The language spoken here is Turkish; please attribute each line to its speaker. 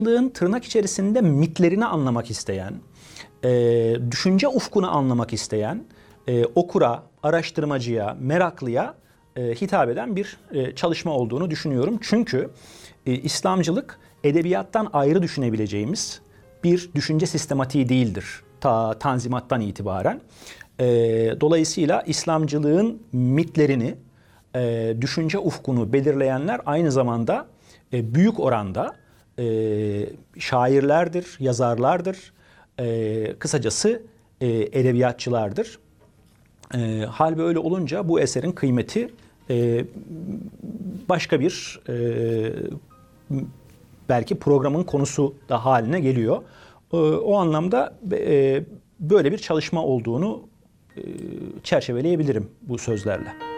Speaker 1: Tırnak içerisinde mitlerini anlamak isteyen, düşünce ufkunu anlamak isteyen okura, araştırmacıya, meraklıya hitap eden bir çalışma olduğunu düşünüyorum. Çünkü İslamcılık edebiyattan ayrı düşünebileceğimiz bir düşünce sistematiği değildir ta Tanzimat'tan itibaren. Dolayısıyla İslamcılığın mitlerini, düşünce ufkunu belirleyenler aynı zamanda büyük oranda şairlerdir, yazarlardır, kısacası edebiyatçılardır. Hal böyle olunca bu eserin kıymeti başka bir belki programın konusu da haline geliyor. O anlamda böyle bir çalışma olduğunu çerçeveleyebilirim bu sözlerle.